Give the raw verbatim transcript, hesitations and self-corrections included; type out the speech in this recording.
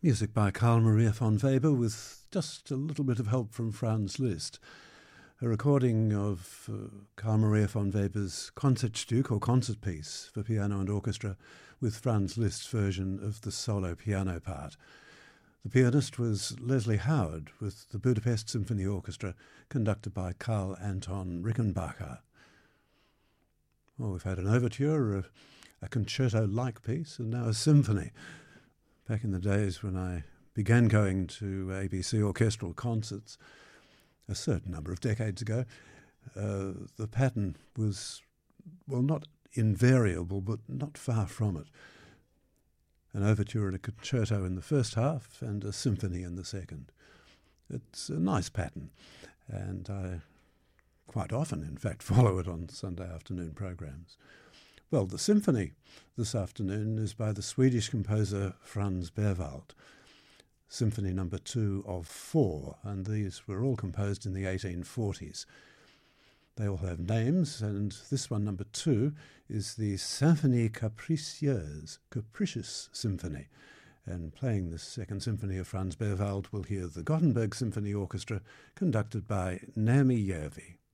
Music by Carl Maria von Weber with just a little bit of help from Franz Liszt. A recording of uh, Carl Maria von Weber's Concertstück or concert piece for piano and orchestra with Franz Liszt's version of the solo piano part. The pianist was Leslie Howard with the Budapest Symphony Orchestra conducted by Karl Anton Rickenbacher. Well, we've had an overture, a, a concerto-like piece, and now a symphony. Back in the days when I began going to A B C orchestral concerts, a certain number of decades ago, uh, the pattern was, well, not invariable, but not far from it. An overture and a concerto in the first half and a symphony in the second. It's a nice pattern, and I quite often, in fact, follow it on Sunday afternoon programs. Well, the symphony this afternoon is by the Swedish composer Franz Berwald, Symphony number two of four, and these were all composed in the eighteen forties. They all have names, and this one, number two, is the Symphonie Capricieuse, Capricious Symphony. And playing this second symphony of Franz Berwald, we'll hear the Gothenburg Symphony Orchestra, conducted by Naomi Järvi.